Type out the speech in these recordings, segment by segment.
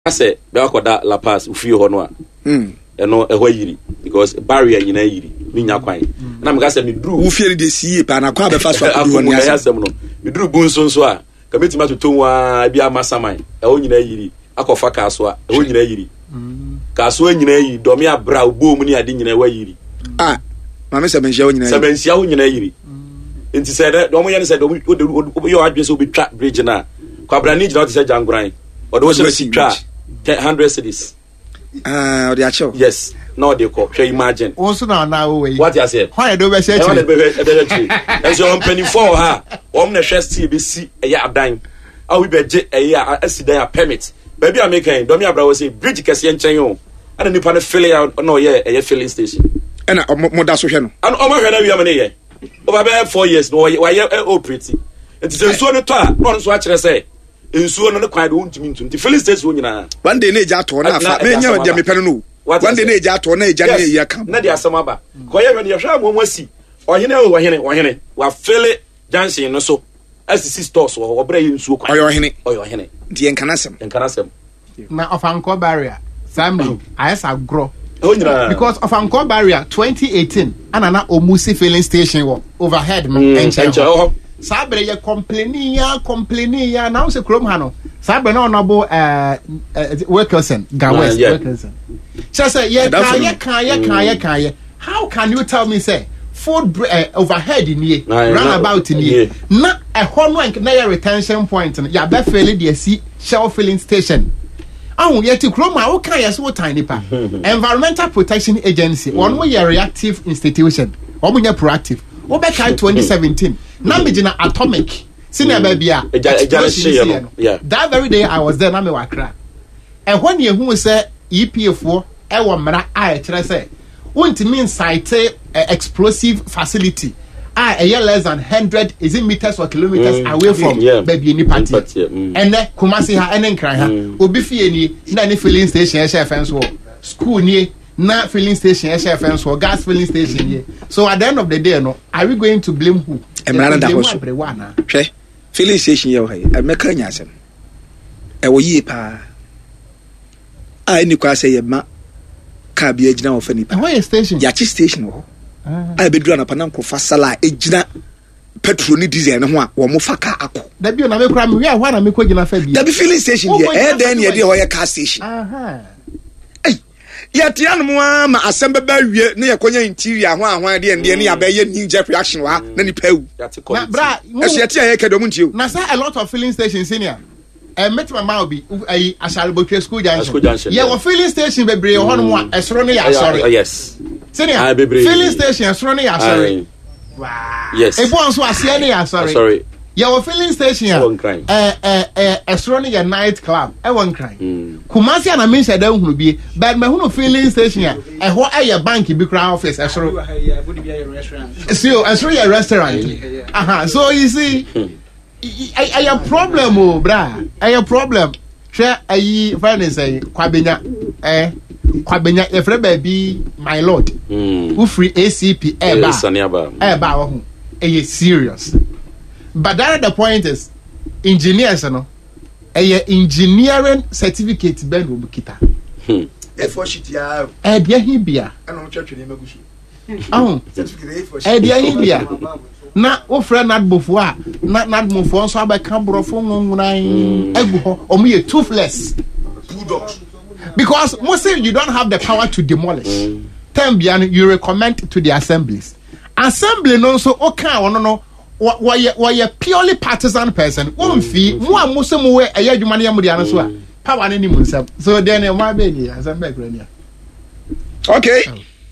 say be akoda La Paz ufie ho no a eno ehwa yiri because barrier nyina yiri mi nya kwan na me say me dru ufie de sie pa na kwa be fa so akodi woni asem no me dru bu nso a ka metima toton wa bia masaman ehwo nyina yiri akofa ka so a ehwo nyina yiri ka so nyina yiri do me abra obo mu ni ade nyina wa yiri mama se bensia wo nyina yiri sebensia wo nyina yiri enti say do mo ye ne say do yo adwe so be twa bridge na kwabra ni jina to say janguran odo wo se twa 100 cities. The actual. Yes. No, they call. Can you imagine? Also now way. What you say? Why do we say? And so on penny for her. On the share CBC a year dying. I will be a year as a permit. Baby, I'm making. Don't me abroad say bridge Cassian Chanyon. And then you pan a filling out. No, yeah, a filling station. And more that's what you know. And over here, we are money. Over 4 years. No, why you're all pretty. It's so the tour. Not so much I say. Insuo no kwai do ntimi ntum ti filling station wo nyina one day na eja to na afa me nya de me pere no one day na eja to na eja na eya kam na de asama ba ko ye me de hwa mo mwasi ohene wa fele junction no so asisi stores wo obra ye nsuo kwai ohene di enkanasem na Ofanko barrier family ayesa gro because Ofanko barrier 2018 anana omusi filling station wo overhead enche Sabre ye complaining ya now se krom ha no sabre na onabo Wilkerson Gawes Wilkerson say ye can how can you tell me say food overhead in here roundabout in here na a hono na your retention point ya be fairly dey see shell filling station yet to krom ha o kan yes wo tiny pa Environmental Protection Agency one more reactive institution one more proactive Obeka 2017 Nambijina atomic senior baby that very day I was there na me wakra and when you who say EPF4 e wo mra a kire say wontimi site explosive facility less than 100 is it meters or kilometers away from baby ni party and Kumasi ha enen kran ha obi fie ni na ni filling station share fence wo school ni na filling station share fence or gas filling station here. So at the end of the day no are we going to blame who? Filling station here I make nyasem e wo yi pa ni kwa say ma ka bi agina wo fani pa where station ya chi station wo I be dura na pa na nkofa sala agina petrol ni diesel ne ho a wo mo fa ka akọ da bi na me kura me wi a ho na me ko gina fa bi da bi filling station here then ye dey ho ye car station yet yan ma assemble ba wie na yakonya interior ho ahwan de ne ya ba ye ninja reaction wa na ni pau na bra yet ya kedom ntio na say a lot of filling stations senior met my mouth be Ashalbotwe school junction yeah, filling station bebre ho no a esoro no ya sorry yes senior filling station esoro no ya sorry wow yes e bon so ase no ya sorry your filling station esoro no ya night club e won cry Kumasi na me say dan hunu bi but me hunu filling station e ho e bank bi kra office esoro so esoro ya restaurant so you see I a problem bra I a problem share ayi friend say kwabenya e free baby my lord who free ACP eba ho e serious but that the point is engineers no engineering certificate ben wo kita for shit ya dia hibia ana twetwe ne magusu certificate for shit dia hibia na o friend nadbofo a nadmofo nso abeka brofo ngungunan egu ho omo ye toothless bulldogs because most you don't have the power to demolish tembian you recommend to the assembly no so o kan wono no why purely partisan person won fi mo amusemu we eya adwuma ne yamudi an so a power ne nimu nsam so then e ma be ni assembly grania okay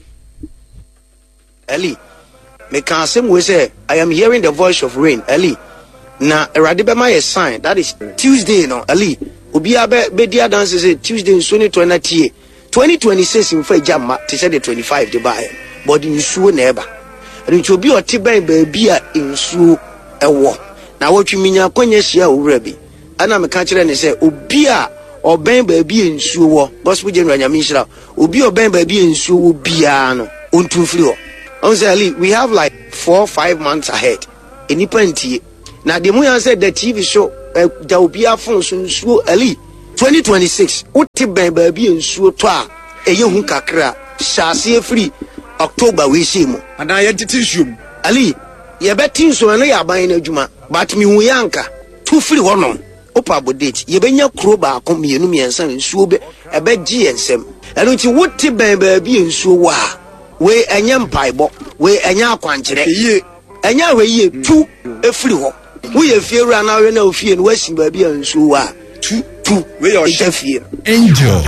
Ali me can we say I am hearing the voice of rain Ali na erade be my sign that is Tuesday no Ali obi be dia dance say Tuesday so ni 2026 in fa jama to say the 25 the buy but in suo na eba nti obi otiban baabi a nsuo ewo na wotwiminya konye hia owura bi ana me ka kire ne say obi a oben baabi nsuo wo gospel general nyamishira obi oben baabi nsuo wo bia no ontumfiri ho honestly we have like 4-5 months ahead enipa ntie na the mo yan say the TV show da obi afon so nsuo ali 2026 uti ben baabi ensuo to a eye hu kakra hyase free October we see mo ana yentiti nsuom ali ye beti nsuo no ya ban na adwuma but me hu yanka to free honom opa bodate ye benya kro ba ko mienu miensa nsuo be ebe gi ensem eno nti uti ben baabi ensuo wa we enye mpaibo we enye akwankyere ye enya we ye tu efiri ho wo ye fie wura na we na ofie no wasi baabi ensuo wa tu we your chef here Angel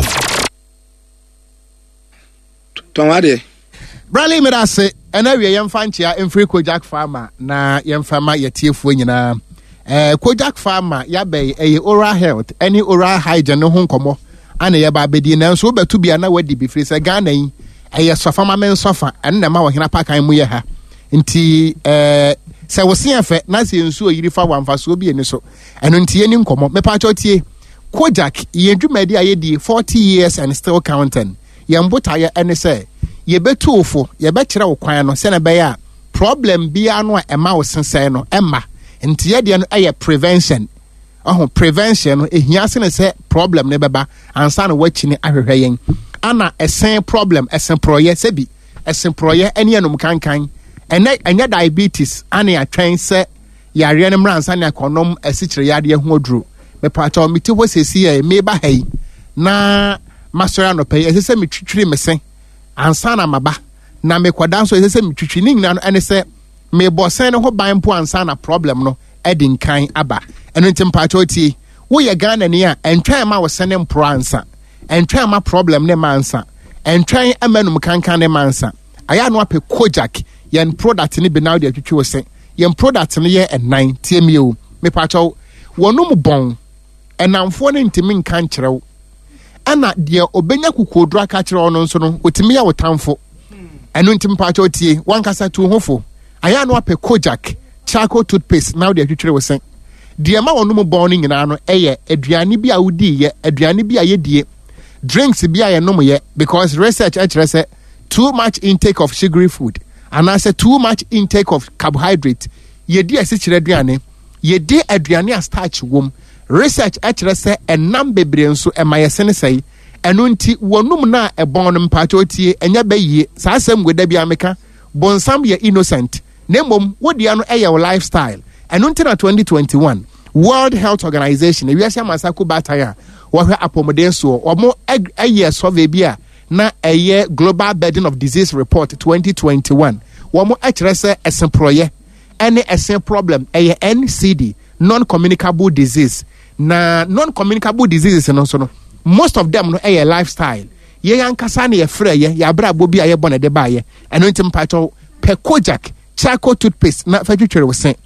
Tonwade Bradley Medase ena we yemfa nchia emfiri Kojak Farmer na yemfa ma yetiefuo nyina Kojak Farmer ya be oral health any oral hygiene ho nkomo ana ye ba bedi na nso betu bia na wadi bifiri se Ghana yi sofa ma men sofa ena ma wo hena pakan mu ye ha nti se wo se afa na se nsuo yiri fa wamfa so bi eni so eno nti ye ni nkomo me pa chotie Kojak ye dwumadi aye di 40 years and still counting yembuta ye ene se ye betufo ye bekire wo kwan no se na be ya problem bia no ema wo sense no emma nti ye de no aye prevention prevention no ehia se ne se problem ne beba ansa na wachi ne ahwehwe yen ana esen problem esen proye se bi esen proye ene enum kankan enya diabetes ana atwen se yare ne mransa ne akonom asikyire yade ho oduro me pato miti wo sesi e me ba hai na masora no pay ese se metwitwiri mesen ansa na maba na me kwada so ese se metwitwi ni nyina no ene se me bosen ne ho ban po ansa na problem no edin kan aba eno ntim pato ti wo ye Ghana ni a entwan ma wo sene mpro ansa entwan ma problem ne mansa entwan amanum kankan ne mansa aya no ape Kojak yen product ni be now de twitwi wo sen yen product ne ye enan tiemio me pato wonum bon enamfo ne ntimi nkan kyerɛw ana de obenya kukodura ka kyerɛw no nso no otimi ya wotamfo eno ntimi pacho tie wankasa tu hofo aya no ape Kojak charcoal toothpaste now de twitwere wo sen de ma wonum bon no nyina no eye aduane bi a wodi ye aduane bi a yedie drinks bi a ye nom ye because research actually say too much intake of sugary food and I say too much intake of carbohydrate yedi asikyere aduane yedi aduane a starch wom research actually say enam bebre nso emayesene sei eno nti wonum na ebon no mpacho tie enya bayie sa asem goda bia meka bonsam ye innocent nemom wodia no eye lifestyle eno nti na 2021 World Health Organization e wiase amasako bataya wo hwe apomden so omo eye survey bia na eye Global Burden of Disease Report 2021 womo actually say esemproye any esen problem eye NCD non-communicable disease na non-communicable diseases no so no most of them no a lifestyle ye yankasa na ye frɛ ye ya bra bobi aye bone de ba ye eno ntim pato pe Kojak charcoal toothpaste na fa twitwere wo sen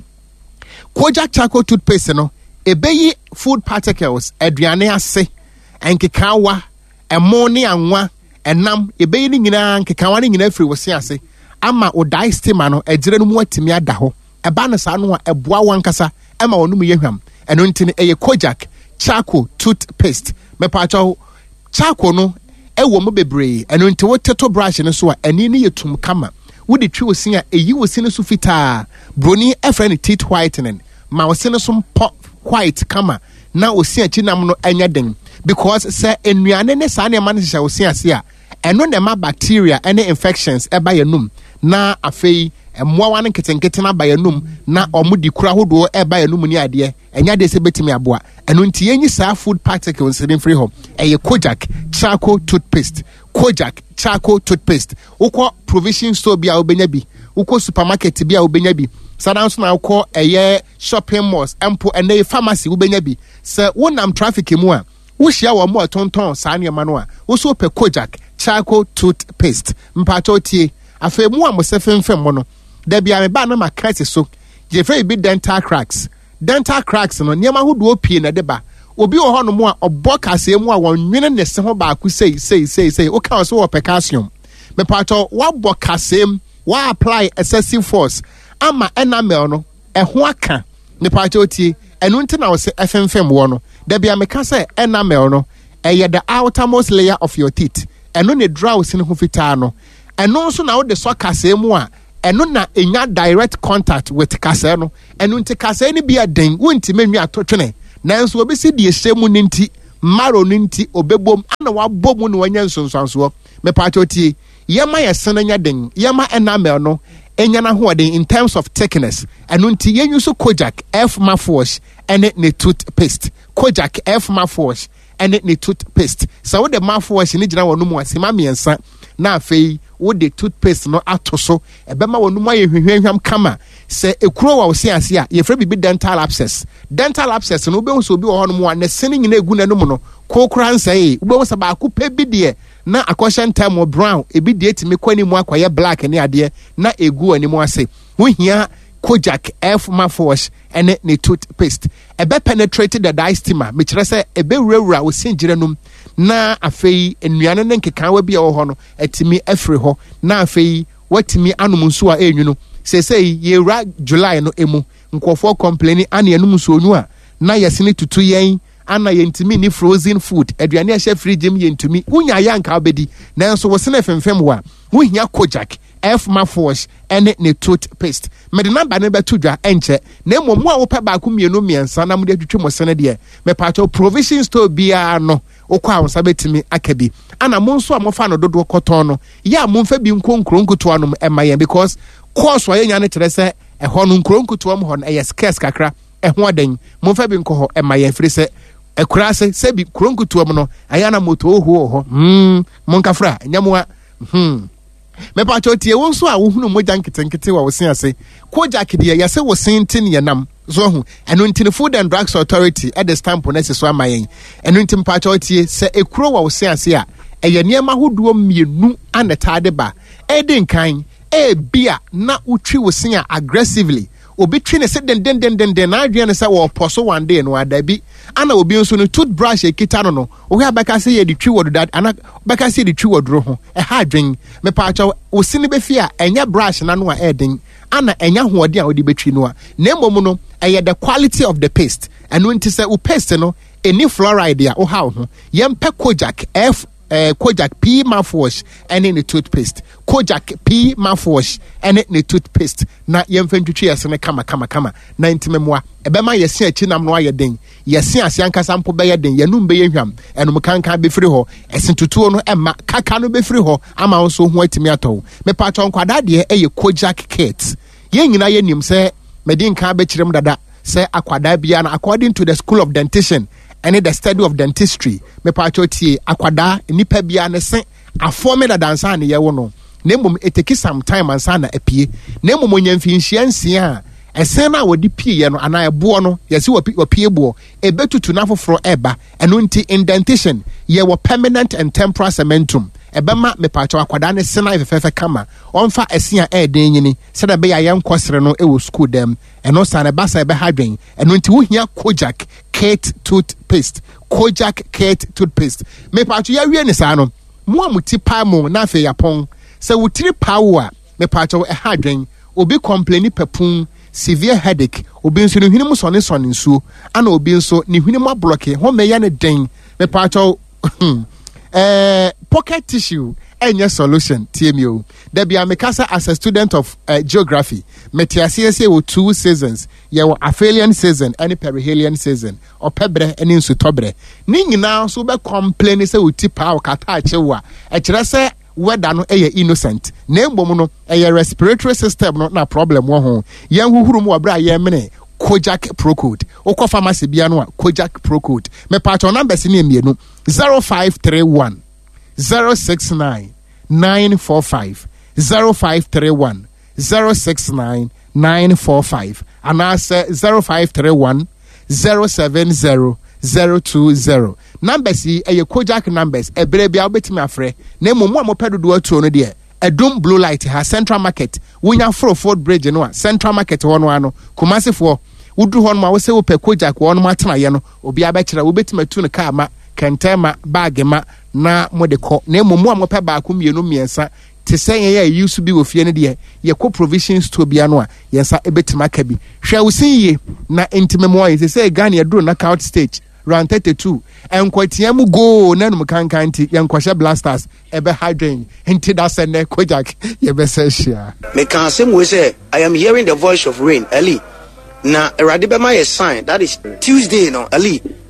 Kojak charcoal toothpaste no ebeyi food particles aduane ase enkekawa emoni anwa enam ebeyi ni nyina enkekawa ni nyina firi wo sen ase ama o dye steamer no ejire no mu atimi ada ho eba no sa no a eboa wankasa ema wonum ye hwam eno ntini eye Kojak charcoal toothpaste me pacho charcoal no ewo mo bebre eno nti wo teto brush no so a ani ne yetum kama wodi twi osin a eyi osin so fitaa broni efren teeth whitening ma osin so pop white kama na osin a chinam no anya den because say enuane ne sa ne ma ne hye osin ase a eno ne ma bacteria ene infections eba yenum na afei emmoa ne nketenkete na ba yanum na omudi kura hodo eba yanum ni ade enya de se betimi aboa eno nti yenyi sa food particles in free home eye Kojak charcoal toothpaste Kojak charcoal toothpaste ukọ provision store bia obenya bi ukọ supermarket bia obenya bi sadanso na ukọ eye shopping malls empo ene pharmacy obenya bi se wonam traffic mu a wo hia wo mo tonton sa ne ma no a wo so pe Kojak charcoal toothpaste mpacho tie afa mu a mo se femfem mo no da bia me ba na makrate so je fe bi dental cracks no niam ahodo opie na de ba obi wo hono mu a obọ kase mu a wonwene ne se ho ba ku sei o ka so wo potassium me pato wa bọ kase wa apply excessive force ama enamel no ho aka me pato tie enu nti na wo se FMFM wo no da bia me ka se enamel no the outermost layer of your teeth enu ne draw sin ho fitaa no enu nso na wo de so kase mu a eno na enya direct contact with kase no eno nti kase ni bia den wonti menwi atotwene nanso obi si die hyemu ninti maro ninti obebom ana wabom no wanya nsonsanso me pacho tie yema yesenanya den yema enamel no enyana hoden in terms of thickness eno nti yenyuso Kojak F mouthwash ene ne toothpaste Kojak F mouthwash ene ne toothpaste so wo de mouthwash ni gina wonu mu asema miensa na afei wo de toothpaste no atoso ebema wonu mu ayehwehwehwam kama se ekuro wa osiase a yefre bibi dental abscess no be so bi wo hono mu na sene nyina egu nanum no kokura nsai wo be so ba akupa bi de na akoshan time brown ebi de etimi kwani mu akwaye black ne ade na egu animu ase wo hia Kojak F mouthwash ene ne toothpaste ebe penetrate the diastema me kire se ebe wurawura wo singirenum na afei enuane ne nkeka wa bia wo ho no atimi afri ho na afei watimi anum nso a enwunu sesei yewura July no emu nkofo complain ane enum nso onu a na yesene tutu yen ana yentimi ni frozen food aduane a hye fridge m yentumi unya ya nka obedi nanso wo sene femfem wa wo hia Kojak F mouthwash ene ne toothpaste mede number ne beto dwa enche na emom a wo pe ba ku mienu miensa na mo de twetwe mo sene de me pato provision store bia no okwa awonsa betimi akabi ana mo nso a mo fa no dodo koton no ya mo mfa bi nkonkronkoto anom emaye because course wa yenya ne kire se ehɔ no nkronkoto am hɔ no ɛyɛ scarce kakra ɛho aden mo mfa bi nkɔ hɔ emaye firi se ekurase se bi kronkoto am no ayana moto ohu hɔ mo nkafra nyamwa me pacho tie won so a wo hunu moja nketenkete wa wo sen ase Kojak de ya se wo sen tin ye nam so hu eno ntin Food and Drugs Authority at the stamp na so amayen eno ntin pacho tie se ekuro wa wo sen ase a eye niam ahodo mienu anetade ba edin kan bia na utwi wo sen aggressively obi twi ne se den na adwene se wo poso one day no adabi ana obi nso no toothbrush ekita no wo ha baka se ye de twi wodo that ana baka se de twi wodro ho ha adwen me pa acha wo sini be fi a enya brush na no a eden ana enya hoode a odi betwi no a na mmom no eye the quality of the paste eno nti se wo paste no eni fluoride a wo ha ho yempe Kojak P mouthwash and in the toothpaste. Kojak P mouthwash and in the toothpaste. Na yemfentutwi yesene kama. Na intimemwa. Ebema yesi chinam no ayeden. Yesi asianka sampo beyeden. Yenum be yehwam. Enum kanka be free ho. Esintutuo no emma kaka no be free ho. Ama onso ho atimi ato. Me pacho nkwada de eye Kojak kit. Yen nyina yenim se medin kan be kirem dada se akwada bia na according to the School of Dentition and the study of dentistry me pacho tie akwada nipa bia ne se afome da dansa ne ye wo no nemum eteki some time ansa na apie nemum onyamfinhia nsia a esen na wodi pie ye no ana ebo no yesi wopie bo ebetutu na foforo eba eno nti in dentition ye wo permanent and temporary cementum ebema me pacho akwada ne sena ifefe kama onfa esia eden nyini se da be ya yankosere no ewo school dem eno sa ne basa ebe hadwen eno nti wo hia Kojak Kate toothpaste Kojak Kate toothpaste me pacho ya wie ne sa no mo amuti pa mo na afi yapon se wutiri pawo a me pacho hadwen obi complain pepun severe headache obi nso ne hwene mu sone nsuo ana obi nso ne hwene mu ablock ho me ya ne den me pacho pocket tissue any solution TMU. There be a mekasa as a student of geography. Metiasiese wo 2 seasons. Ye wo aphelian season any perihelion season or pebre any insutobre. Ni nyina so be complain say wo tipa o kata achewa. E kire se weather no eye innocent. Na mbom no eye respiratory system no na problem wo ho. Yen huhuru mu abra ye mene Kojak Pro Code. Oko pharmacy bia no Kojak Pro Code. Me patch number si ne mienu 0531 069 945 0531 069 945 and answer 0531 070 020. Numbers yi Kojak numbers ebrebia obetimi afre na momu amopedo do atuo no de Edum Blue Light ha Central Market wonya Ford Bridge no Central Market wono ano Kumasi for wudu hon ma wo se wo pe Kojak wono matena ye no obi abekira wo betima tu ne car ma kentema bag ma na modeko na momu amope ba ko mienu miensa te say ye use bi wo fie ne de ye ko provisions to bia no a yensa ebetima ka bi hwa wo sinye na intimemo ye say Ghana duro knockout stage round 32 enkwotiam go na num kankan ti yenkwahye blasters ebe hydrogen hinti da se ne Kojak ye be se hia me kan asem we say I am hearing the voice of rain early na erade be my sign that is Tuesday no early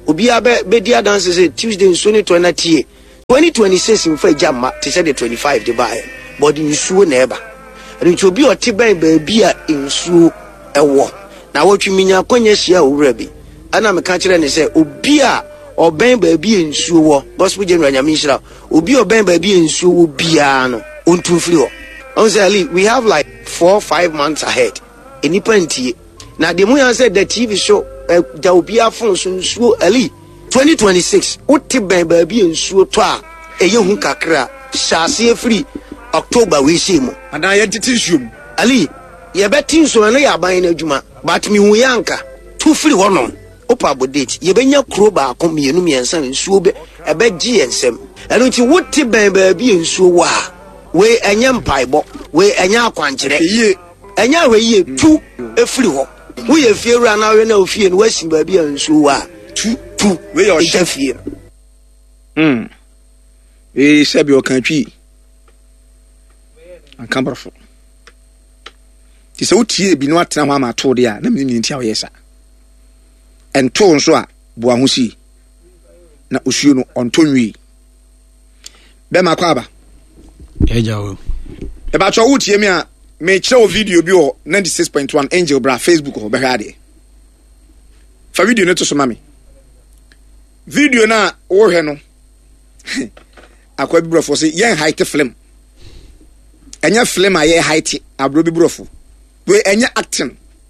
obi be dia dance say Tuesday nsuo ne to na tie 2026 mfa jama te say the 25 de buy but nsuo na eba and obi ote ban ba bia nsuo ewo na wotwi minya kwanya hia owura bi ana me ka kire ne say obi a oben ba bia nsuo wo gospel general nyamishira obi oben ba bia nsuo wo bia no ontumfiri ho honestly we have like 4-5 months ahead enipa ntie na the mo say the TV show da obi afon so nsuo ali 2026 wote ben ba bia nsuo to a eye hu kakra shase free October we see mo ana yentiti nsuo ali ye beti nsuo no ya ban na adwuma but me hu yanka to free wono opa bodate ye benya kro ba akom mienu miensa nsuo be ebe gi ensem eno nti wote ben ba bia nsuo wa we enye mpaibo we enye akwankyere enya we ye tu efiri ho wo ye fie wura na we na ofie no wasi ba bia nsuo wa tu we yo chefie sebi okantwi ankambrofo ti se utie bi no atena ho ama to de a na me nti a yesa ento nso a bo ahosi na osuo no ontonwi be makwaba ejawo e ba cho utie mi a me kire video bi o 96.1 Angel Bra Facebook ho be hade fa video no to so mami video na wo hwe no akwa bi brofo se yen height film enya film a ye height abro bi brofo we enya acting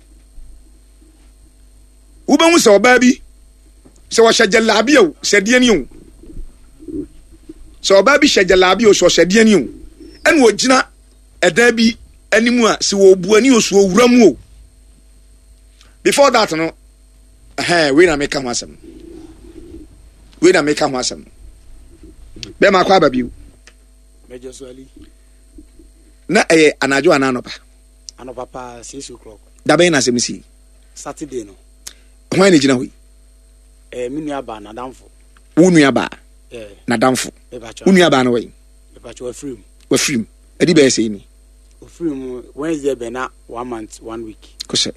wo ba mu se oba bi se wo hyegelabi o se de ani o se oba bi hyegelabi o so hyede ani o en wo gina eda bi animu a se wo bu ani o so owuramu o before that no we na make am asem be ma kwa babiu mejo so ali na anajo ananopa pa 6 o'clock da be na semisi Saturday no hwan ne gina hoyi minu aba na damfo wunu aba na damfo wunu aba na wey e ba cho afrim edi be say ni afrim Wednesday be na 1 month 1 week kose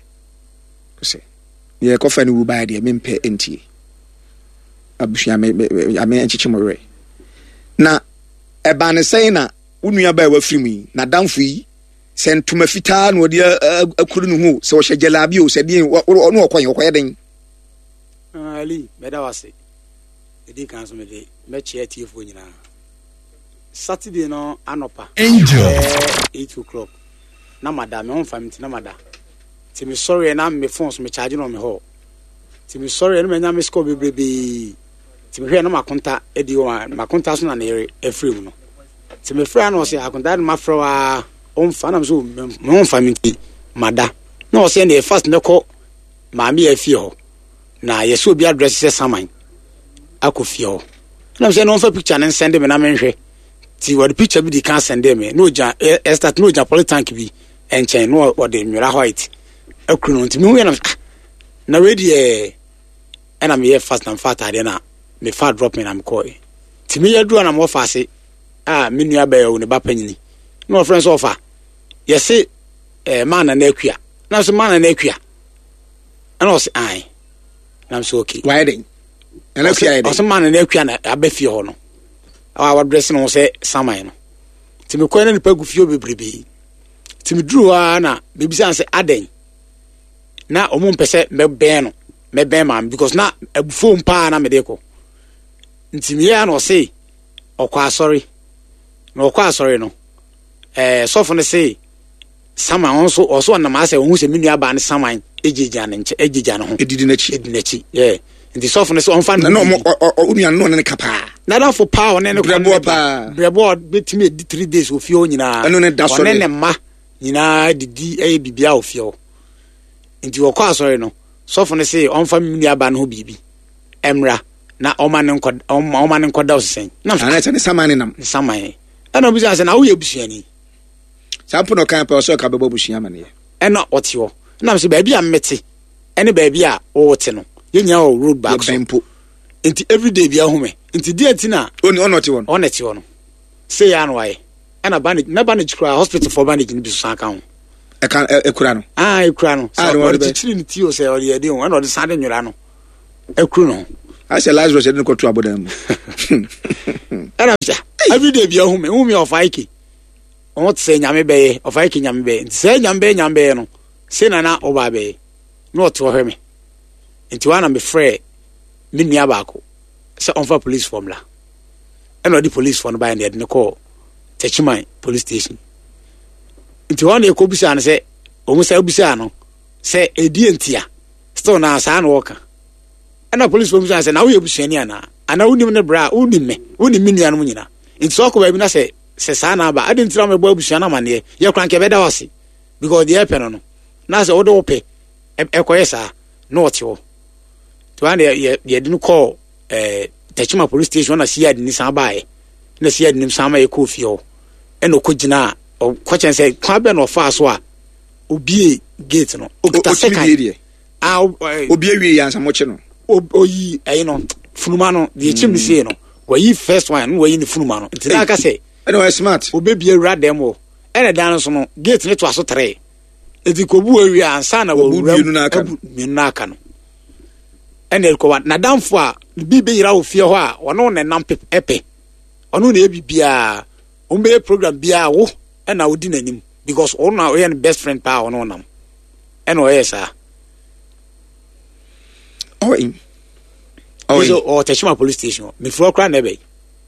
ye ko fa ni wu ba de mempe entie abushia me enchichi more na eba ne sei na wunu aba wa afrim yi na damfo yi sentuma fita na odi akuru no hu se wo hyegelabi o se de no okoye den ali beda wase edi kan so me de me chia tiefo nyina Saturday no anopa Angel 8 o'clock na madam me on family na madam ti me sorry na me phone so me charge no me ho ti me sorry na me nya me score bebrebe ti me hwe na makonta edi o makonta so na na ere efrem no ti me fra na o se akonta na mafra wa on fa na so me on family madam na o se na first ne ko maami afie ho na yeso bi address se saman akofie ho na se no fa picture na send me na me hwe ti what picture bi di kan send me no ja start no ja polytank bi enchen no what the mira white akru no ti me na ready and I'm here fast and fat ade na me fa drop me na me call ti me yadu na mo fa se me nua ba yo ne ba panyini no friends offer yes man na akua na so man na akua and I say ai na so okay why then and akua I say man na akua na abafie ho no our dress no say saman no ti me ko na nipa gufio bebrebe ti me duru na me bisa say aden na omo mpese me ben man because na abufo mpa na me de ko ntimi ya no say okwa sorry no sofo ne say saman also na ma say ohun se menu aba ne saman ejija no ho edidi nachi nti sofo ne say on fa na no onua no ne kapa na da for power ne brebo betimi 3 days ofio nyina ne ma nyina didi bibia ofio nti okwa sorry no sofo ne say on fa menu aba no ho bibi emra na oma ne nkoda osesen na ana tane saman nam saman ana obi say na wo ye busuani sampo no kan pa so ka bebo busuani mane ena otio na so ba bia mmete ene ba bia o wote no yenya o road back so nti everyday bia home nti dia tina oni onoti won oneti won say ya no waye ena bandage kra hospital for bandage ni biso aka ho ekura no ekura no so o chiri ni ti o say o ye de won ena o de sade nwura no ekuru no I say Lazarus didn't go to Abodam. And every day be a woman whom you're Fike. What say Yambe or Fike Yambe? Say Yambe no. Say Nana Obabe. Not to her me. Into one I'm afraid. Miniabako. So on for police formula. And the police phone by the call. Touch my police station. Into one you could be say, almost Elbisano. Say a dientia. Still now, San Walker. And a police woman said, now you'll be Shaniana. And I wouldn't even bra, wouldn't me, wouldn't million munina. In Soko, I say, Sana, but I didn't tell me Bob Shana money. You're cranky better, was because the airpen. Now, the order pay. Equesa, not you. To one, you didn't call Tachima police station. I see it in Nisabai. And see it in Sama Kufio. And Okujina, or question say, Clubben or Faswa. Ubi gate no. Second. Ubi and some mochino. Oyi, Funumano, the chimney no. Where you first one, where in the Funumano. It's like I say, I know, smart. Obi be a rat demo. And a dance no gate net was a tray. If you could area and sana will Munakan. And they'll go at Nadam for Bibi Rao Fioa, or no and Namp Epe. Or no, maybe be a Umbe program be a wo, and I would deny him because all now we are best friend power on them. And oh, yes, sir. Oh, or Tachima police station before Cran Abbey.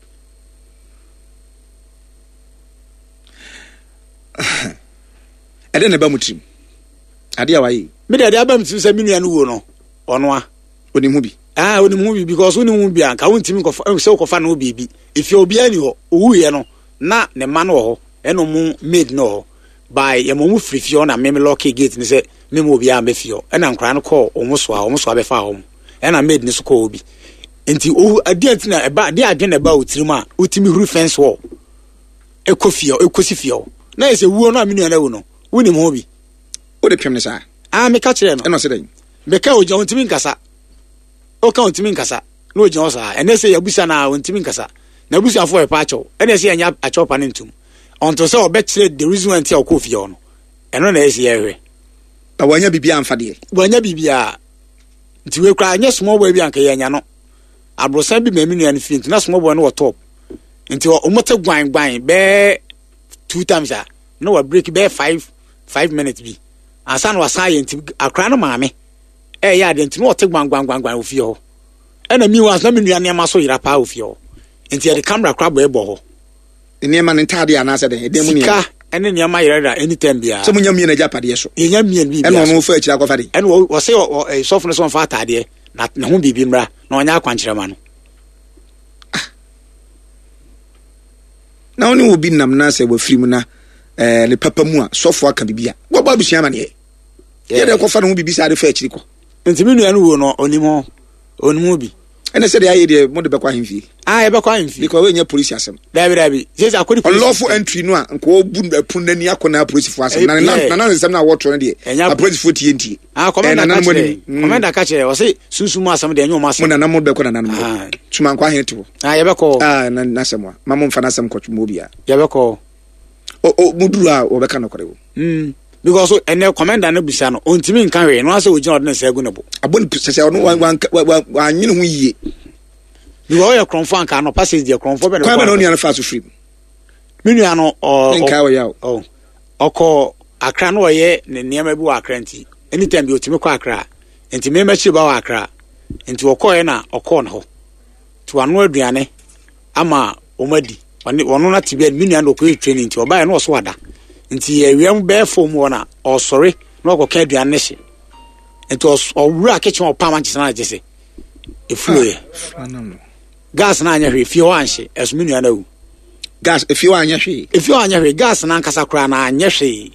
I didn't about him. I dear why. But the album to say million no on one. When the movie. Ah, when the movie because when the movie I won't think of so of no baby. If you'll be any who no, not the man or and no moon made no by a moment free Fiona, maybe lucky gate and say, Memo be a mefio, and I'm crying call almost have home. And I made this call be. Until I didn't about the idea about Trima, Utimi roof fence wall. A coffee or a cosifio. Now it's a woman, I mean, I know. Winning hobby. What the premise are? I'm a catcher and I'm not saying. Because John Timincasa. O count Timincasa. No Johnsa, and they say a busana when Timincasa. Nabusa for a patcho, and they say a chop an intum. On to so bet said the reason until coffee on. And on the area. But when you be unfaddy, when you be a to we cry, yes, small baby and Kayano. I brought some be many and fin, not small one or top. Until a motor buying bear 2 times. No, a break bear 5 minutes be. And son was silent a crown of mammy. Eh, yeah, then to not take one with you. And a me was not many near my soul rapa with you. Until the camera crab a ball. The name and entirely answered the demonica. And then your my anytime be some young men a Japanese. In me and no fetch like of and was say a softness on fat idea, not no be bimra, no now quantraman. Now only will be Namnasa with Frimuna, the Papa Mua, software can be. What Bobby Shaman here? Yeah, the coffin will be beside the fetch. And to me, I know only more on movie. And I said, the idea of Mother fee. I have a crime fee because when your police has some. David, says I could unlawful entry no and call Bunda Pundania police for us. And none of them are watching and a police for TNT. I commander catcher or say Susuma some day, no master, and I'm more better than animal. To my quiet. I ever call Nasama, Mamma Fanasam Coach Mobia. Yabako. Oh, Mudula or Bacano. Because and their commander no bisano on to me carry and also with Jordan Sagunabo. I wouldn't say one you know we you are your confirm cannot pass your confirm only on a fast free. Miniano or Kawaya or call a cran or ye near my boa cranty. Anytime you to make Accra and to me much about Accra into a corner or corner to an word Diane Ama Omadi one not to be a minion or training to buy no swada. Nti ewiem bear form one or sorry no go can do nation it was or rack kitchen or permanent na jese e flow gas na anya hwe fie o anhye esuminu ya na wu gas if you anya hwe gas na nkasa kra na anya hwe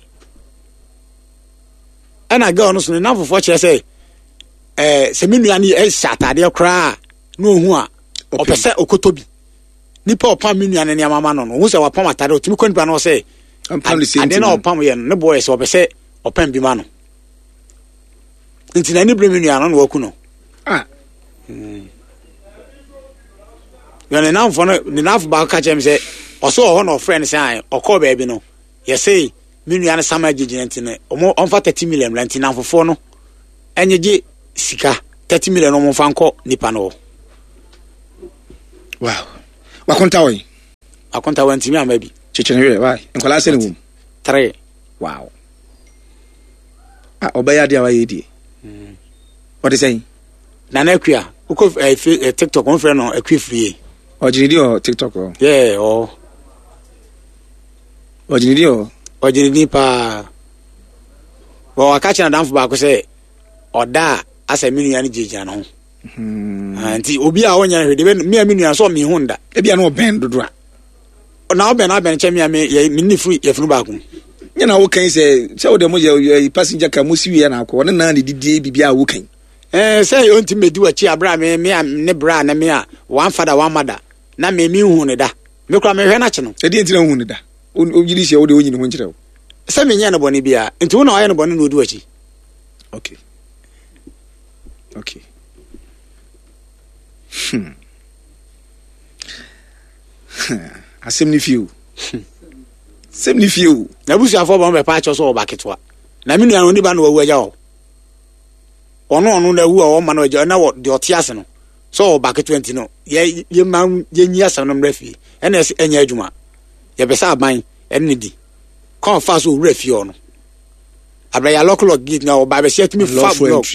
ana ga ono so na fofo che say seminu ya ni e shatade kra no hu a opese okotobi nipa opam minu ya ne amama no hu se wapam atade otimi konba no say I'm probably saying I don't know yen no boy so be say open bi ma no ntina ni bremi no no waku no you know for no the nav ba ka chem say oso ho no friend say o call baby no you say minu ya na sama gigine ntine on fa 30 million rent na fofo no enyeje sika 30 million no mo fa nko nipa no Wow. Wakonta we. Akonta we ntimi ama bi. Chechenwe why? Nkola se ne wom. 3. Wow. Obaya dia wa yedi. What is saying? Nana Akua, uko TikTok on friend no Akua free. Ojinidi or TikTok or? Yeah, or Ojinidi pa. Well, I catch na down for back say oda as a mini ani jija no. Anti obi a wonya hwede me minu so me hunda. E bia no ben dodora. Na oben chemi me ni free ye funu baako. Nye na wo kan say wo de mo je passenger car mo siwi na akọ na ne didie bibia wo kan. Say you ntimi di wachi abra me ne bra na me a one father one mother na me hu ne da. Me kura me hwe na che no. E di ntina hu ne da. O gidi se wo de onyi ne ho nkire wo. Say me nya na boni bia. Nti wo na oye na boni no di wachi. Okay. Asem ni fiu. Semni fiu. Na busu afọ ba pa cho so ba ketwa. Na me nua no ni ba no wawu agya wo. Ono na wu o ma no agya na wo de otiase no. So ba ketwa nti no. Ye ma ye nyi asam no mrafi. Ena enya adwuma. Ye besa aban ene di. Kon fa so wrafi o no. Abra ya lock gate na o ba be set me fa block.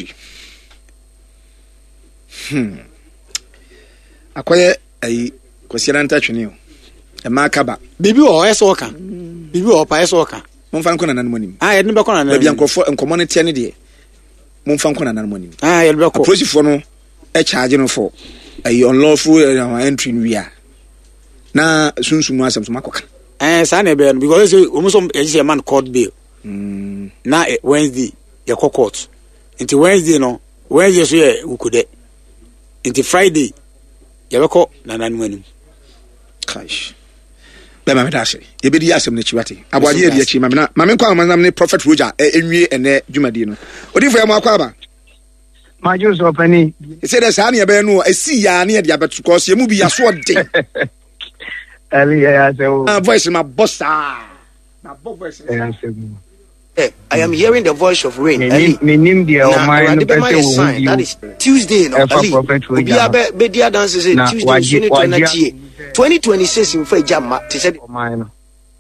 Akoye ai kwesiara ntachwene o. E ma kaba. Bibi o eso ka. Bibi o pa eso ka. Momfa nkona nanom anim. Ye ne be kona na. Bia nkofo nkomonite ne de. Momfa nkona nanom anim. Ye be ko. Prosifo no e charge no for ai unlawful entry nwia. Na sunsumu asem so makoka. Sa na be because omuso e man court bail. Na Wednesday ye court. Until Wednesday no. Wednesday so ye ukude. Until Friday ye be ko na nanom anim. Gosh. Bema me dash. Ye bedi asem na chiwate. Abwaje ye chi mame na mame kwa amanam ne Prophet Roger enwie ene dwumadi no. Odifo ya makwa ba. Ma Joseph ani. He said that sa na be no esi ya na ye dia betu cause ye mu bi yaso de. Ali ya say o. Voice my boss ah. Na voice. I am hearing the voice of rain. Ali. Minim dia o my no person. That is Tuesday no Ali. Obi be dia dance say Tuesday 2026 in fa jama te said o my no.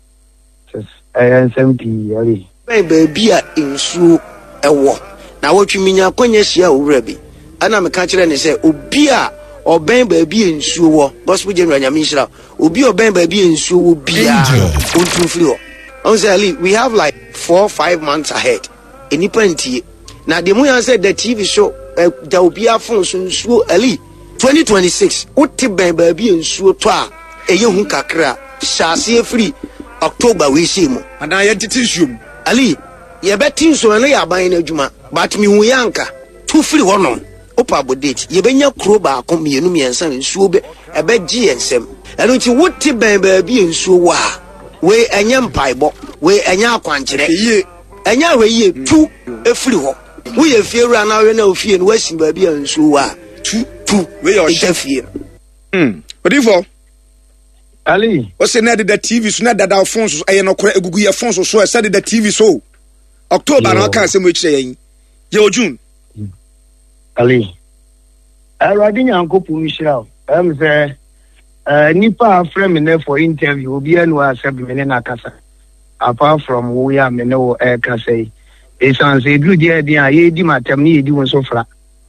SMT Ali. Baby a insu ewo. Na wotwi nya kwanya hia owura bi. Ana me ka kire ne say obi a oben baby insu wo. Gospel General Nyamishira. Obi oben baby insu wo bia. Ontu free ho. Ali, we have like 4-5 months ahead. Enipanti. Now the moya said the TV show there will be a phone soon. Ali 2026. Uti baby and so twa. Eye kakra. Shasi free October we see mo. And I shoom. Ali, ye betin so na ya ban adwuma. But me hu yanka. Too free hono. Opa bodate. Ye benya kro ba akom mienu miensa nsuo be ebe gi ensem. Eno nti uti baby and so wa. We enya mpaibo we enya akwankire ye enya we ye tu efiri ho we ye fie wura na we na ofie no wasi ba bia nso wa tu we your chef fie odifo Ali o se na de TV so na dada phone so aye no kora egugu ye phone so so se de TV so October na kan se mo kire yen ye June Ali already nyankopu nshira am say nipa frame me for interview obi anu accept me na kasa apart from we are me no kasa e san say do there dia ye di matem ni ye di won so fra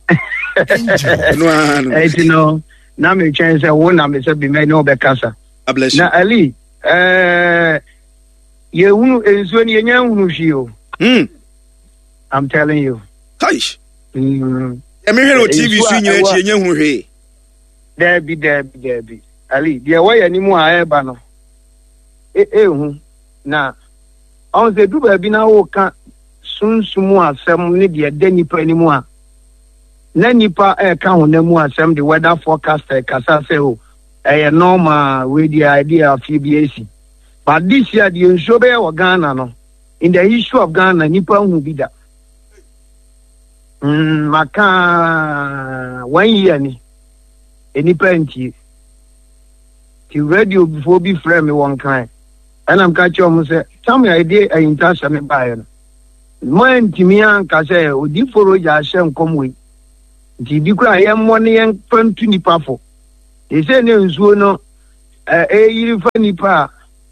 no no na me chance won na me say be me no be kasa na Ali ye unu enso ni enya unu hwio I'm telling you Kaish me hero TV so nyina chi enya unu hwe Debbie Ali, dia waya ni mu a eba no. Hu na on se du ba bi na wo ka sunsumu asem ne dia de nipa ni mu a. Na nipa ka ho na mu asem the weather forecaster kasa se o. Normal we the idea of FBAC. But this year the Nshobe of Ghana no. In the issue of Ghana nipa hu bi da. Maka 1 year ni. Nipa nti the radio before be frame me one kind. And I'm catching on say, tell me idea I intend me buy. When Timian Case, or deep for Roger Shem come with. The Bikra, I am 1 year 20 pafo. They say ne nsuo no yiri fa nipa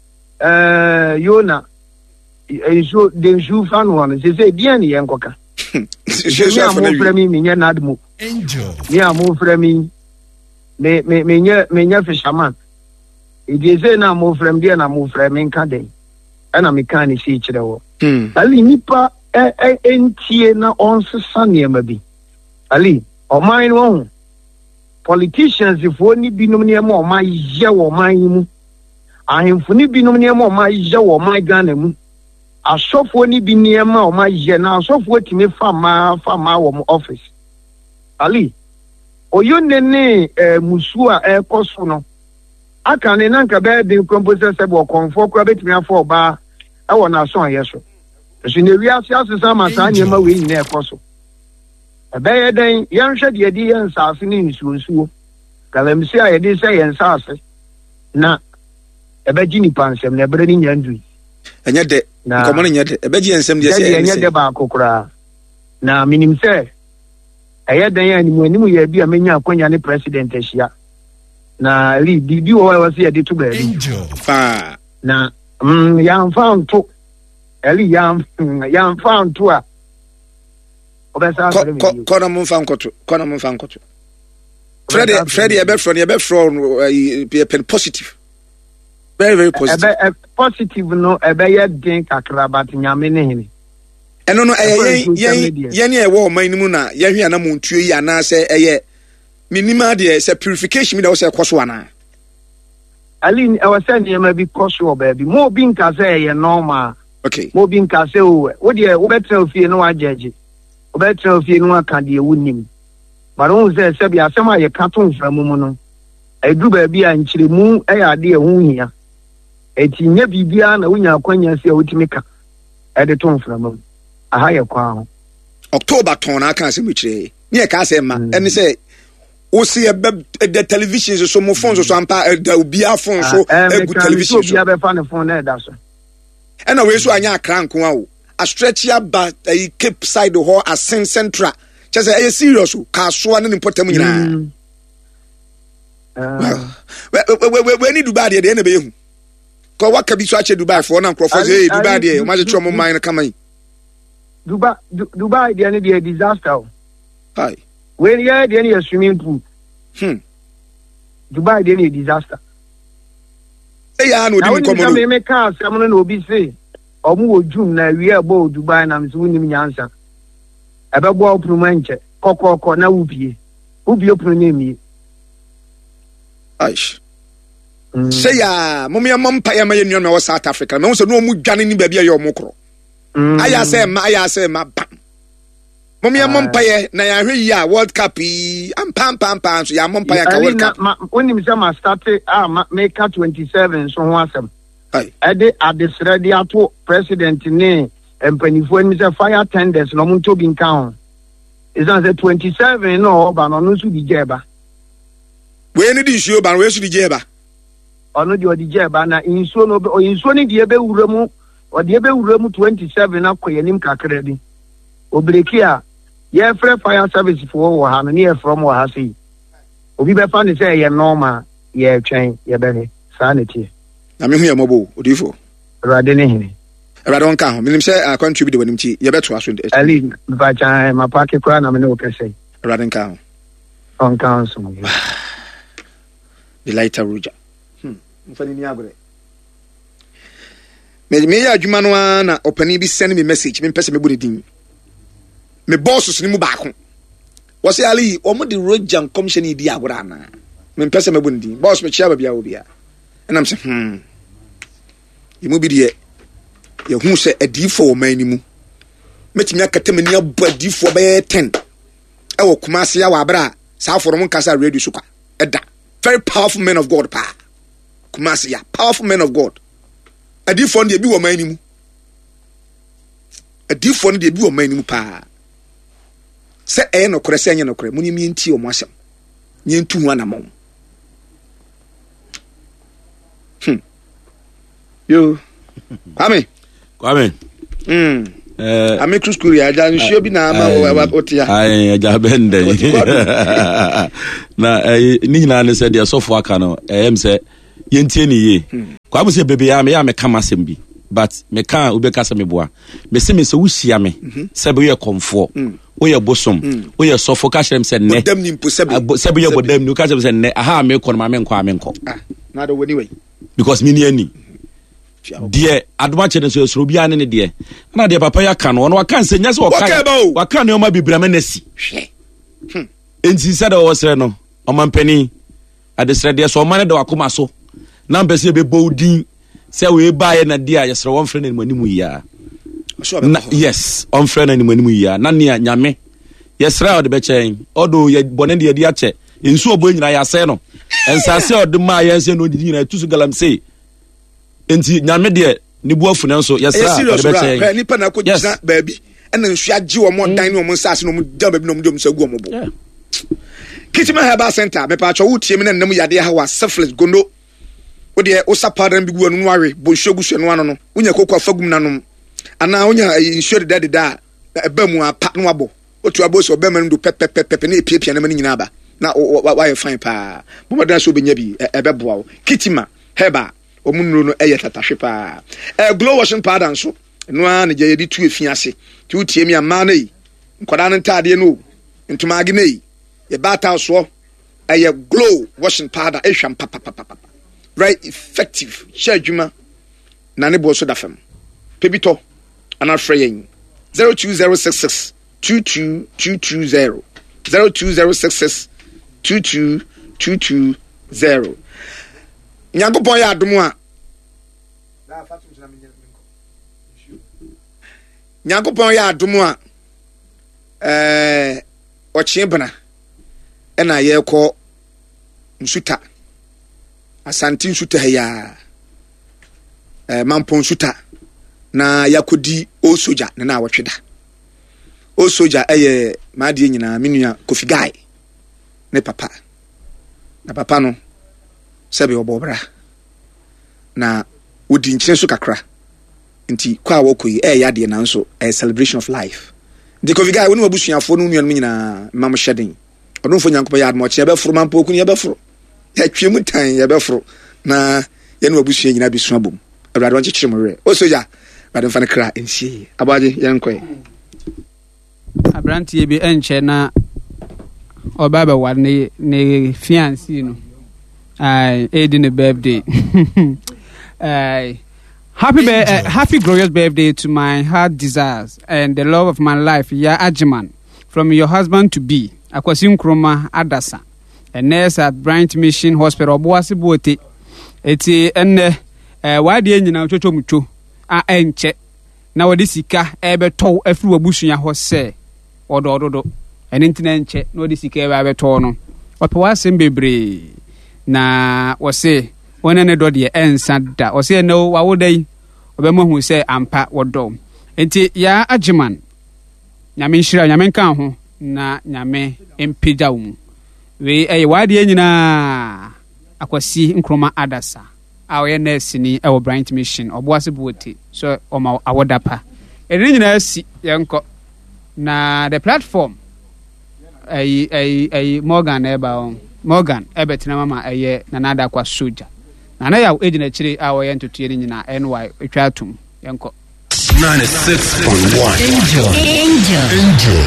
Yona nsuo de nsuo fa no no say dia ne yenkoka me amu fra mi nya nadmu angel me amu fra mi me nya fisherman they say na amu fra mi dia na amu fra mi nka den ana me kan ni si kire wo ali nipa entie na onsesa niema bi ali oman wo politicians if oni binom niema oman ye wo oman mu ahemfo ni binom niema oman ye wo oman Ghana mu asofo ni bi niema oman ye na asofo timi fama wo office ali oyonene musu a ekoso no aka ne nanka be de composer se bo konfo kwa betimi afọ ba awo na so yeso so ne wiase asesa masa niema we nyina ekoso ebe den yanhwe de di yansase ni nsuo galamsi a yede se yansase na ebe gini pansem na ebe ni nyandu enye de komo ne nyede ebe gi yansem de se enye de ba kokora na minim se den ya ni mu ya bi a menya akonya ne president ahia na ri bibi wo wa se yede to ba bi fa na yan found to eli yan found to a obesa kona mun fan koto Freddy ebe pen positive very positive positive no ebe ye den kakra but nyame ne hene eno no yen e wo man mu na ye hwe na montuo yi ana se eye minima de se purification mi da wo se koso ana ali I was saying you may be koso baby mo bi nka se ye normal okay mo bi nka se wo de wo betra ofie no ajeje wo betra ofie no aka de wunim but won say se bi asem aye ka to nframu mu no edu ba bi a nchiremu ya de ehu hia eti nya bibia na wonya akwanya se wotimi ka de to nframu aha ye kwa ho October ton aka asem chire ne ka asem ma ene se o see the television so mo phone so ampa da obia phone so egu television so obia be fa ne phone na da so ena we so anya akra nko a o a stretch ya ba Cape side ho a central chese e serious ka so na nimpotam nyina we ni Dubai de na be hu ko waka bi so ache Dubai for na nkrofo say Dubai de o ma je tro mo man kama yi Dubai de ne disaster hi when you had any swimming pool Dubai de ne disaster ya no di ko mo me ka asem no obi say omu ojum na wi ebo Dubai na mso nim nyansa ebebo opruman nche kokoko na ubie opru na mi aish say ya momia mompa ya maye nwa me South Africa me so no mu dwane ni bia ya omukro aya say ma bam momia mompa ye na ya hwe ya World Cup ampam so ya mompa ya ka World Cup when me say ma start make 27 so ho asem ade adesredi ato president ne empanifo ni say fire tenders no mun to bi nka ho is that 27 no ba no so di jeba we ni di nsuo ba we so di jeba ono di odi jeba na insuo no insuo ni di ebe wuramu odi ebe wuramu 27 akoyenim kakra bi obreki a ye fire service for wo ha no ne from wo ha sei obi be fa ne say ye normal ye twen ye be sanity na me hu ye mobo odifo rade ne hene rade won ka ho minim say contribute wanim chi ye beto aso ali ba cha ma pa ke kwa na me no kese rade ka ho on kan so the lighter ruja mfani ni agore me ya adwuma no na opani bi send me message me pese me bodi din me bosses ni mu ba ko wo say ali o mo di rojan commission di agora na me pese me bodi din boss me chia ba bia wo bia enam se imu bi de ye hu se adifo o man ni mu metimi akata mani abu adifo be 10 e wo Kumasi ya wa bra sa forum kasa radio suka eda very powerful men of God pa Kumasi ya powerful men of God adifo de bi wo man ni mu adifo de bi wo man ni mu pa se no kore se enye no kore muni mi nti o mo asem nye ntu hu anamon yo Kwame Amikus Kuria, Dan Shobi na Otia. I Jabende. Na Nina said, "You're so far, Cano." Say, Yentieni. Kwamu say, "Baby, I am a Kamasembi." But me can ubekasa me boa. Me se me so wuhia me. Sebe ye comfort. We ye bosom. We ye so for catch them say ne. Bodam ni mpo sebe. Sebe ye bodam ni catch them say ne. Aha me ko na me nko. Na do anyway. Because me ni ani. Die adoma che ne so soro bia ne die. Na die papa ya ka no no waka nse nya se waka ne o ma bibira me nasi. Hwe. Enti said o wosre no. O mampani adesre de so o man de wakoma so. Na mpese be bodin. Say we buy na dia yesra one friend ni manimu ya. Yes, on friend ni manimu ya. Na nia nyame. Yesra o de be chen. Odo ye bone de dia che. Nsu obo nyina ya se no. Ensase o de ma ya se no di nyina tusu galam say. Enti nyame de ni buafu na so yesra o de be chen. Ni pa na ko gina baabi. Ena nsu agye wo mo dan ni wo nsase no mo da baabi no mo so agu wo mo bo. Kitima Herbal Center me pa cho wutie me na nam yade ha wa syphilis gondo. Ode osapadan bi gu anu ware bo shogu hwe no ano no unya kokwa fagum nanom ana unya insure da eba mu apa no abo otu abo so be man do pepe na epiepia na mani nyina ba na why fine pa bo madan so benya bi ebeboa wo Kitima Heba omunuro no eye tatahwe pa glow washing powder nso no an je yedi tu efiase ti utie mi ama na yi nkwada no ntade no ntuma age na yi ye bata so eye glow washing powder ehwam papa right effective shejuma na ne bo so da fam pebito ana freyin 02066 22220 02066 22220 Nyankopon ya adomu a Nyankopon ya adomu a ochiebana ena ye ko nsuta Asantin suta ya mampon suta na yakodi o soja na awotweda o soja eye maade nyina menua Kofi Guy ne papa na papa no sebe obobra na odi nkyere so kakra nti kwa wokoyi yade na nso celebration of life de Kofi Guy wonu abusuafo no nuan nyina mam hyeden odonfo Nyankopon ya admo kye be foro mampo okuni be foro ya twemu tan ya befro na ye no abusu nyina bisu abom awrade won kyekere mo re o soja bade mfa ne kra ensie abaje ye nkoy abrantie bi enche na obaba war ne fiancé no Edin birthday happy glorious birthday to my heart desires and the love of my life ya Ajiman from your husband to be Akwasi Nkrumah Adasa a nurse at Bryant Mission Hospital Boase Bote eti enne wade nyina chocho mucho a enche na wade sika ebe to afiri wabusua ho se odododo ene ntina enche na wade sika ebe to no ope wasem bebre na wose wonene do de ensa da wose no wawodai obemahu se ampa wodo enti ya Ajiman nyame nhira nyame nka ho na nyame empida wo we wade nyina Akwasi Nkrumah Adasa awe nurse ni e Bryant Mission Oboase Bote so oma awodapa ene nyina si yenko na the platform Morgan eba Morgan ebetina mama na nada kwa soja na ya ejina chiri awo ye ntoto ye nyina NY etwatum yenko 96.1 Angel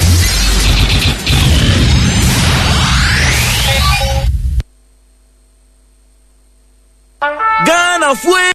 Ghana fue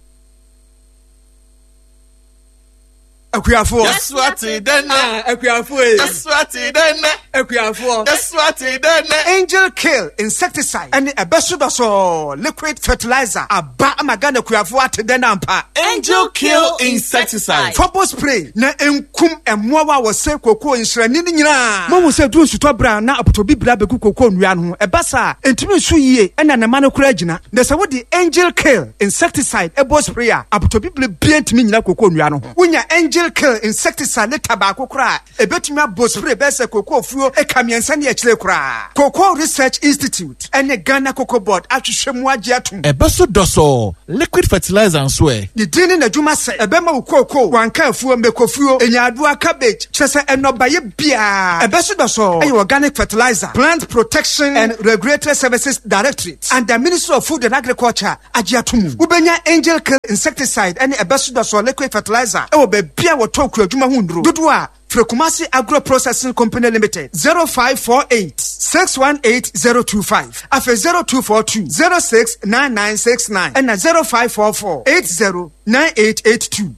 Akuafo. That's what it done. Akuafo. That's what it done. Akuafo. That's what it done. Angel Kill insecticide and a besubaso liquid fertilizer. Aba amagana akuafo ateden ampa. Angel Kill insecticide. Trouble spray na enkum emmoa wa se koko nsrani ni nyina. Mo se du nsuto bra na apotobi bra beku koko nwia no. Ebasa entimi so yie ena na ma no kura gina. Na se wodi Angel Kill insecticide ebo spray a apotobi bra bia entimi nyina koko nwia no. Wonya Angel Angel Kill insecticide ne tabako kra ebetumi abospray bese cocoa fuo ekamiensa ne akire kra. Cocoa Research Institute ene Ghana Cocoa Board atwehwemu agye atom. Ebeso doso liquid fertilizer and swear. The dini na juma se ebema ukoko wanka fuo mekofuo enyaadua cabbage chese enobaye bia. Ebeso doso ayo organic fertilizer, plant protection and regulatory services directorate and the Ministry of Food and Agriculture agye atom. Ubenya Angel Kill insecticide ene ebeso doso liquid fertilizer e wo be bia wo toku adwuma hundro. Dodua Frekumasi Agro Processing Company Limited 0548 618025 afe 0242 069969 and 0544 809882.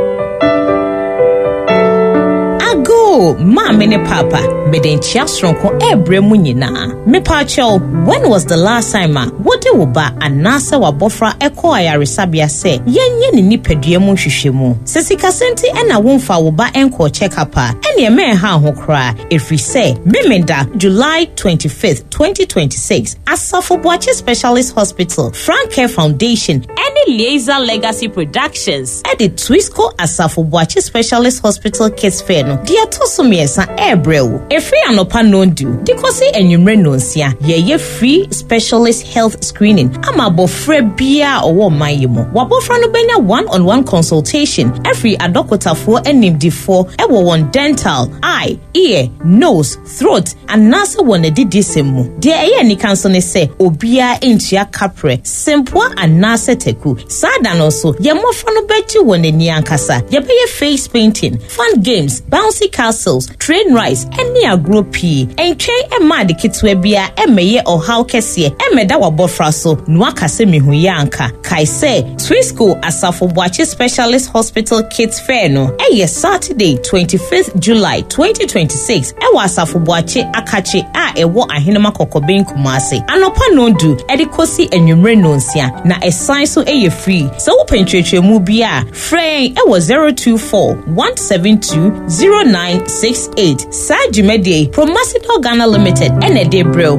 Ago, mama ne papa, bedenchia stronko ebre mu nyina. Me pacho, when was the last time wode wo ba anasa wa bofra eko ayaresabia se yenye ni nipadua mu hwehwemu. Sesika senti ena wonfa wo ba enko check up ene me ha ho kra efri se memenda July 25th 2026 Asafo Boache Specialist Hospital Frank Foundation any Laser Legacy Productions at the Twisco Asafo Boache Specialist Hospital Kids Fair no dia tosomiesa ebrew efri anopa nondu dikosi enwumre nonsia ye free specialist health screening ama bofre bia owo mayemo wabofra no benya one-on-one consultation every adokotafo enimdifo ewo won dental, eye, ear, nose, throat and nasa won edidisemu de eye ni kanso ne se obia entia kapre simple and nasa teku sada no so ye mofra no beji won eni ankasa ye be face painting, fun games, bouncy castles, train rides, any agro pee. And train a mad kitwe bia emeye or how kese emeda wabofra so nwaka se mihuyanka. Kaise Twisco Asafo Boache Specialist Hospital Kids Fair no Saturday 25th July 2026 ewa Asafo Boache Akache ewo ahinema kokobin kumase anopa nondu edikosi enwumre nonsia na esan so free so pentrechwe mu bia frame ewo 024 172 0968 Sajumede Promasidol Ghana Limited Enede Bro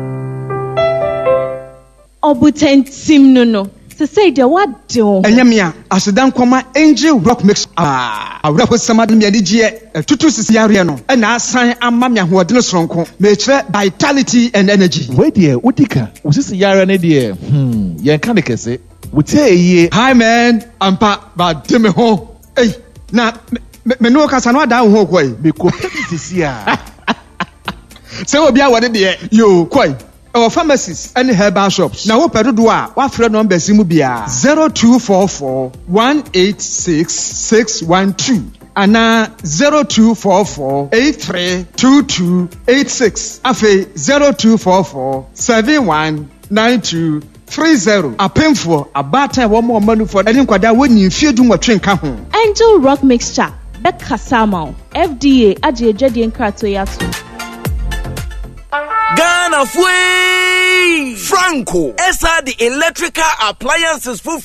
Obutentim no to say the what do Enyamia asedan koma Angel Rock Mix awrako samadum yadigye tutu sisi area no na asan amamia hoodene sonko mechre vitality and energy we die udika usisi yare ne die yen kan kese wutie hi man ampa ba deme ho na me no kasa no ada ho koi me ko sisi a se obi awode de yo koi our pharmacies and herbal shops. Now, what do what friend number Simubia 0244 186 612 and 0244 832286. Afe 0244 719230. A painful a batter one more money for any quada when you feel doing what train come. Angel Rock Mixture. Becca Samo. FDA. Aji Jadi and Kratoyatu. Ghana Fui Franco Esa the electrical appliances for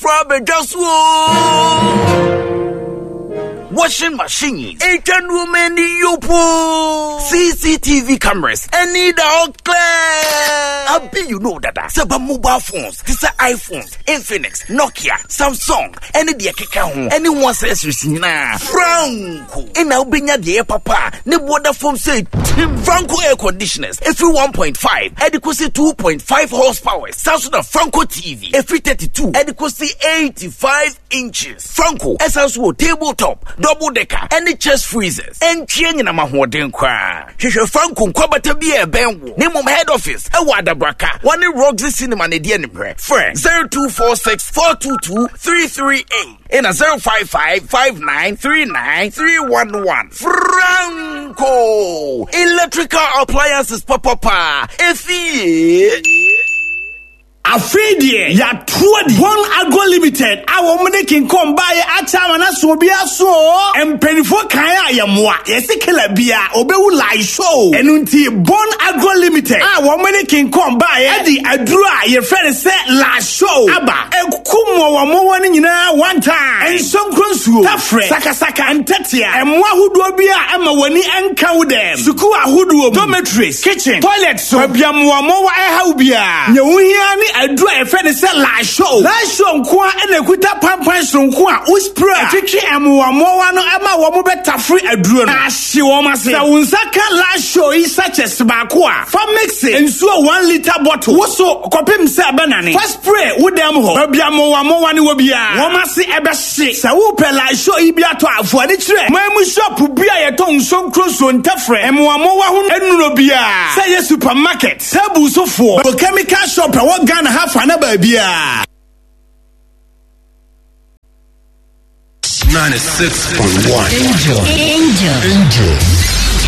washing machines, 8 women yopo, CCTV cameras, any dog clear. I be you know that several mobile phones, this are iPhones, Infinix, Nokia, Samsung, any dear keka anyone says you see na Franco. And now bring the papa, ne water phone say Franco air conditioners, every 1.5, adequacy 2.5 horsepower, Samsung Franco TV, every 32, adequacy 85 inches. Franco, SSO tabletop, double decker, any chest freezers, and change in a mahoden cry. She shall Franco Kwabata be a benwo. Name of head office, a wada braka, one in Roxy Cinema, and the enemy. Friend 0246 422 338 and a 055 5939 311. Franco Electrical Appliances, Papa. Afredie ya tuadi One Agro Limited awo mune kinkom baye achama na so bia so empenifo kan ya moa yesikela bia obewu live show enunti One Agro Limited awo mune kinkom baye adi aduru a ye friend say live show aba ekukumo wa mo woni nyina one time ensonkron suo tafre sakasaka antatia emwa huduo bia ama woni enka wo dem suku ahuduo dormitories kitchen toilet so bia mo wa eha bia nyewuhia ni aduru a yɛfɛ ne sɛ laashow nko a ɛna ekuta pampan sonko a uspray atwitwi ɛmoamoa no ɛma wɔn bɛtafre aduro no ahye wɔn ase sɛ wo nsa ka laashow yi sachets baako a fa mix nsuo 1 liter bottle woso kɔpem sɛ ɛbɛnane fa spray wodam hɔ baabi amoamoa ne wɔ biara wɔn ase ɛbɛhye sɛ wopɛ laashow yi bi atɔ afoɔde kyerɛ mamu shop bi a yɛtɔ nsonkro so ntafrɛ ɛmoamoa ho ɛnuro biara sɛ yɛ supermarket table sofoɔ chemical shop ɛwɔ Ghana ha fa na baabia 96.1 Angel.